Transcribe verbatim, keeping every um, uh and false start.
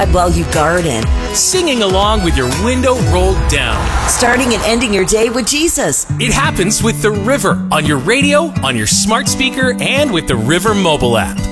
while you garden. Singing along with your window rolled down. Starting and ending your day with Jesus. It happens with The River on your radio, on your smart speaker, and with the River mobile app.